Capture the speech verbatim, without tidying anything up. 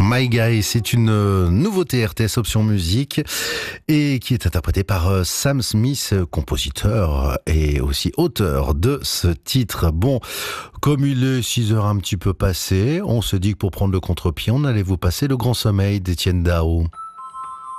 My Guy, c'est une nouveauté R T S Option Musique et qui est interprétée par Sam Smith, compositeur et aussi auteur de ce titre. Bon, comme il est six heures un petit peu passé, on se dit que pour prendre le contre-pied, on allait vous passer Le Grand Sommeil d'Étienne Dao.